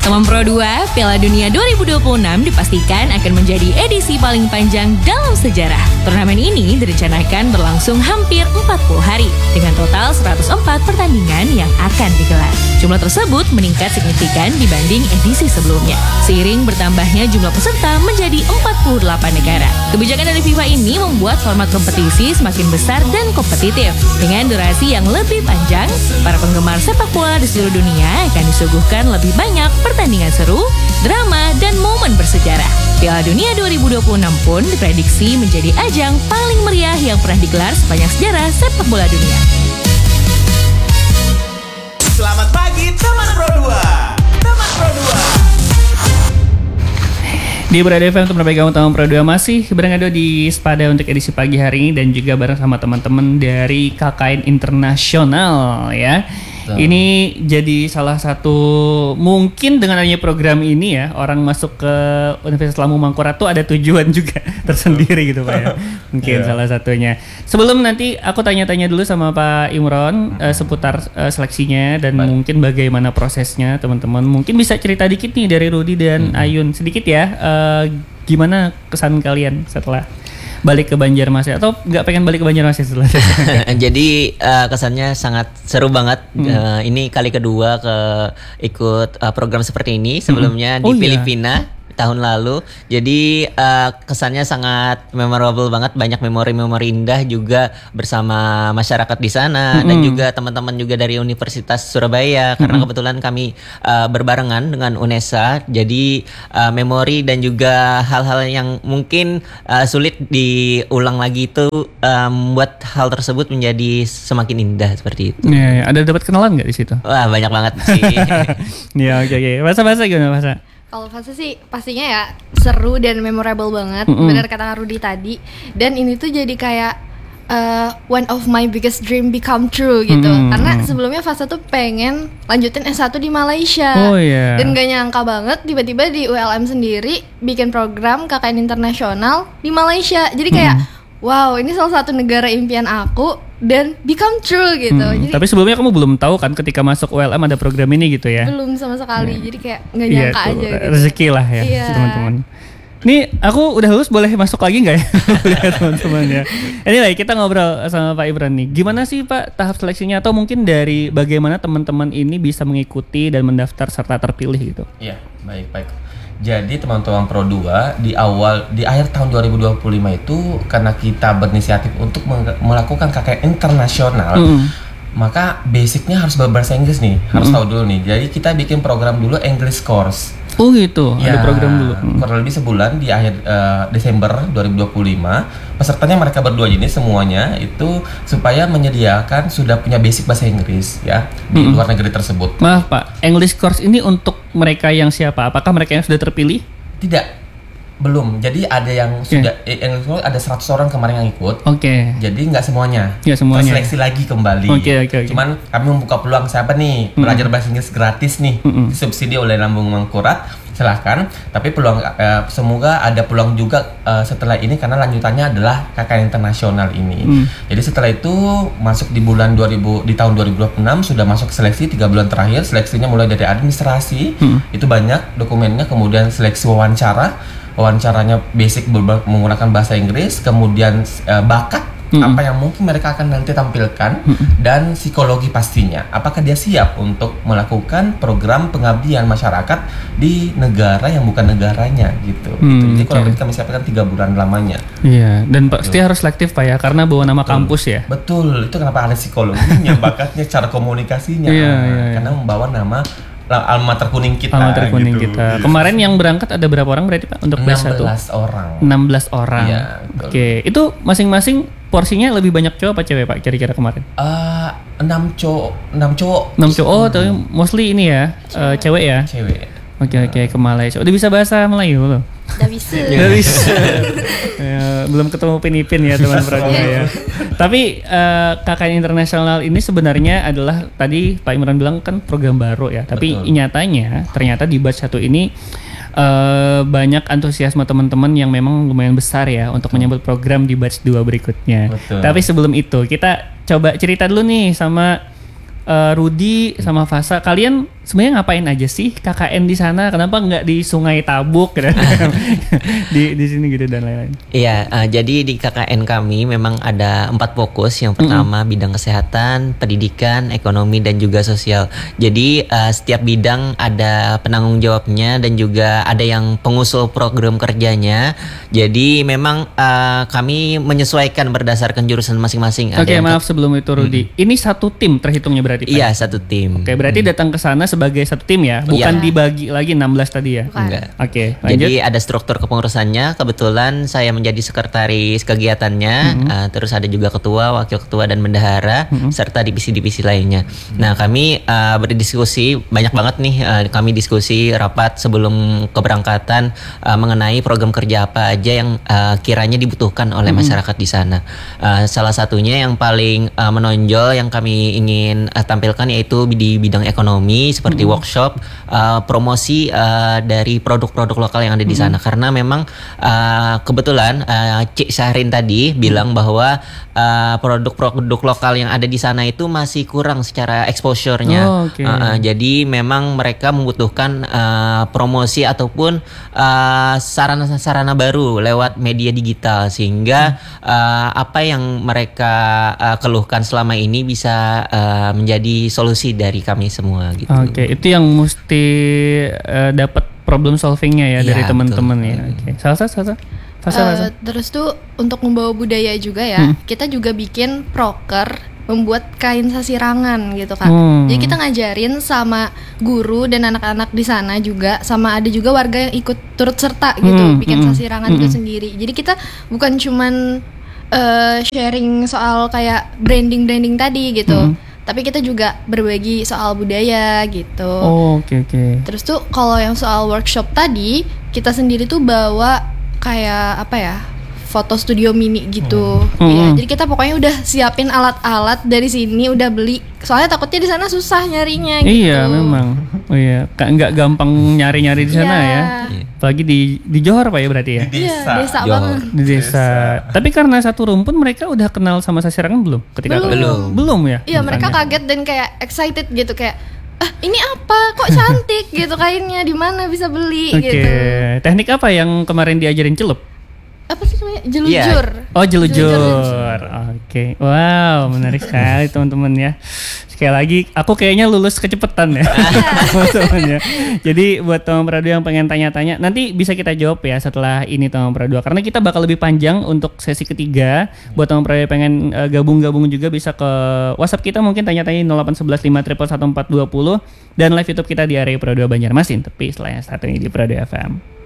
Teman Pro 2, Piala Dunia 2026 dipastikan akan menjadi edisi paling panjang dalam sejarah. Turnamen ini direncanakan berlangsung hampir 40 hari dengan total 104 pertandingan yang akan digelar. Jumlah tersebut meningkat signifikan dibanding edisi sebelumnya. Seiring bertambahnya jumlah peserta menjadi 48 negara. Kebijakan dari FIFA ini membuat format kompetisi semakin besar dan kompetitif. Dengan durasi yang lebih panjang, para penggemar sepak bola di seluruh dunia akan disuguhkan lebih banyak pertandingan seru, drama, dan momen bersejarah. Piala Dunia 2026 pun diprediksi menjadi ajang paling meriah yang pernah digelar sepanjang sejarah sepak bola dunia. Selamat pagi teman Pro 2. Teman Pro 2. Di Berada FM untuk perbaikan utama Pro 2 masih berada di Spada untuk edisi pagi hari ini dan juga bareng sama teman-teman dari KKN Internasional ya. Ini jadi salah satu mungkin dengan adanya program ini ya, orang masuk ke Universitas Lampung Mangkurat tuh ada tujuan juga tersendiri gitu Pak ya. Mungkin salah satunya. Sebelum nanti aku tanya-tanya dulu sama Pak Imron seputar seleksinya dan mungkin bagaimana prosesnya teman-teman. Mungkin bisa cerita dikit nih dari Rudy dan Ayun sedikit ya. Gimana kesan kalian setelah balik ke Banjarmasin atau nggak pengen balik ke Banjarmasin setelah Jadi kesannya sangat seru banget. Ini kali kedua ikut program seperti ini. Sebelumnya di Filipina tahun lalu. Jadi kesannya sangat memorable banget. Banyak memori-memori indah juga bersama masyarakat di sana dan juga teman-teman juga dari Universitas Surabaya karena kebetulan kami berbarengan dengan UNESA. Jadi memori dan juga hal-hal yang mungkin sulit diulang lagi itu membuat hal tersebut menjadi semakin indah seperti itu. Ya, ada dapat kenalan nggak di situ? Wah, banyak banget sih. Ya, oke. Bahasa gimana bahasa? Kalau fase sih pastinya ya seru dan memorable banget, benar kata Rudy tadi. Dan ini tuh jadi kayak one of my biggest dream become true gitu. Karena sebelumnya fase tuh pengen lanjutin S1 di Malaysia. Dan gak nyangka banget tiba-tiba di ULM sendiri bikin program KKN Internasional di Malaysia. Jadi kayak wow, ini salah satu negara impian aku dan become true gitu. Jadi, tapi sebelumnya kamu belum tahu kan ketika masuk ULM ada program ini gitu ya? Belum sama sekali. Jadi kayak nggak nyangka aja gitu. Rezeki lah ya teman-teman. Nih aku udah lulus, boleh masuk lagi nggak ya? Teman-teman ya. Anyway, kita ngobrol sama Pak Ibran nih. Gimana sih Pak tahap seleksinya atau mungkin dari bagaimana teman-teman ini bisa mengikuti dan mendaftar serta terpilih gitu? Iya, baik. Jadi teman-teman Pro 2 di akhir tahun 2025 itu karena kita berinisiatif untuk melakukan KKN internasional, maka basicnya harus berbahasa Inggris nih, harus tahu dulu nih. Jadi kita bikin program dulu English course. Oh gitu, ada program dulu. Kurang lebih sebulan di akhir Desember 2025. Pesertanya mereka berdua ini semuanya itu supaya menyediakan sudah punya basic bahasa Inggris ya di luar negeri tersebut. Maaf Pak, English course ini untuk mereka yang siapa? Apakah mereka yang sudah terpilih? Tidak, belum. Jadi ada yang sudah English course ada 100 orang kemarin yang ikut. Jadi nggak semuanya. Terseleksi lagi kembali. Cuman kami membuka peluang siapa nih belajar bahasa Inggris gratis nih, disubsidi oleh Lambung Mangkurat. Silahkan, tapi peluang semoga ada peluang juga setelah ini karena lanjutannya adalah KKN Internasional ini. Jadi setelah itu masuk di tahun 2026 sudah masuk seleksi 3 bulan terakhir. Seleksinya mulai dari administrasi, itu banyak dokumennya, kemudian seleksi wawancaranya basic menggunakan bahasa Inggris, kemudian bakat apa yang mungkin mereka akan nanti tampilkan dan psikologi pastinya. Apakah dia siap untuk melakukan program pengabdian masyarakat di negara yang bukan negaranya gitu. Jadi kurang lebih kami siapkan 3 bulan lamanya. Iya, dan pasti harus selektif Pak ya karena bawa nama kampus ya. Betul, itu kenapa ada psikologinya, bakatnya, cara komunikasinya. Karena membawa nama alma mater kuning kita. Kita. Kemarin yang berangkat ada berapa orang berarti Pak untuk batch 1? 16 orang. Iya, Oke, itu masing-masing porsinya lebih banyak cowok apa cewek Pak kira-kira kemarin? 6 cowok. Oh, tapi mostly ini ya, cewek ya? Cewek. Oke, ke Malaysia. Udah bisa bahasa Melayu belum? Udah bisa. Ya, belum ketemu Pinipin ya teman Praga ya. Tapi KKN Internasional ini sebenarnya adalah tadi Pak Imran bilang kan program baru ya. Tapi nyatanya ternyata di batch 1 ini banyak antusiasme teman-teman yang memang lumayan besar ya untuk menyambut program di batch 2 berikutnya. Tapi sebelum itu kita coba cerita dulu nih sama Rudy sama Fasa. Kalian sebenarnya ngapain aja sih KKN di sana? Kenapa nggak di Sungai Tabuk gitu? di sini gitu dan lain-lain. Iya, jadi di KKN kami memang ada 4 fokus. Yang pertama bidang kesehatan, pendidikan, ekonomi dan juga sosial. Jadi setiap bidang ada penanggung jawabnya dan juga ada yang pengusul program kerjanya. Jadi memang kami menyesuaikan berdasarkan jurusan masing-masing. Oke, maaf sebelum itu Rudi. Ini satu tim terhitungnya berarti Pak? Iya, satu tim. Oke, berarti datang ke sana sebagai satu tim ya? Bukan dibagi lagi 16 tadi ya? Enggak. Oke, lanjut. Jadi ada struktur kepengurusannya. Kebetulan saya menjadi sekretaris kegiatannya. Terus ada juga ketua, wakil ketua dan bendahara serta divisi-divisi lainnya. Nah, kami berdiskusi banyak banget nih. Kami diskusi rapat sebelum keberangkatan mengenai program kerja apa aja yang kiranya dibutuhkan oleh masyarakat di sana. Salah satunya yang paling menonjol yang kami ingin tampilkan yaitu di bidang ekonomi seperti workshop, promosi dari produk-produk lokal yang ada di sana. Karena memang kebetulan Cik Syahrin tadi bilang bahwa produk-produk lokal yang ada di sana itu masih kurang secara exposure-nya. Jadi memang mereka membutuhkan promosi ataupun sarana-sarana baru lewat media digital sehingga apa yang mereka keluhkan selama ini bisa menjadi solusi dari kami semua gitu. Oke, itu yang mesti dapat problem solvingnya ya dari teman-teman ya. Oke, Salsa. Terus tuh untuk membawa budaya juga ya, kita juga bikin proker membuat kain sasirangan gitu kan. Jadi kita ngajarin sama guru dan anak-anak di sana juga, sama ada juga warga yang ikut turut serta gitu bikin sasirangan itu sendiri. Jadi kita bukan cuman sharing soal kayak branding tadi gitu. Tapi kita juga berbagi soal budaya gitu. Oke. Terus tuh kalau yang soal workshop tadi, kita sendiri tuh bawa kayak apa ya, foto studio mini gitu. Ya, jadi kita pokoknya udah siapin alat-alat dari sini, udah beli. Soalnya takutnya di sana susah nyarinya gitu. Iya, memang. Oh iya, nggak gampang nyari-nyari di sana ya. Apalagi di Johor Pak ya berarti ya? Di desa. Iya, desa banget. Di desa. Tapi karena satu rumpun mereka udah kenal sama sasirangan belum? Belum ya? Iya, mereka kaget dan kayak excited gitu kayak ini apa? Kok cantik gitu kainnya, di mana bisa beli gitu. Teknik apa yang kemarin diajarin celup? Apa sih namanya? Jelujur. Oh, jelujur. Oke. Wow, menarik sekali teman-teman ya. Sekali lagi, aku kayaknya lulus kecepetan ya. Teman-teman ya. Jadi buat teman Pradu yang pengen tanya-tanya, nanti bisa kita jawab ya setelah ini teman Pradu. Karena kita bakal lebih panjang untuk sesi ketiga. Buat teman Pradu yang pengen gabung-gabung juga bisa ke WhatsApp kita, mungkin tanya-tanya 0811 5 1420 dan live YouTube kita di area Pradu Banjarmasin. Tapi setelah yang satu ini di Pradu FM.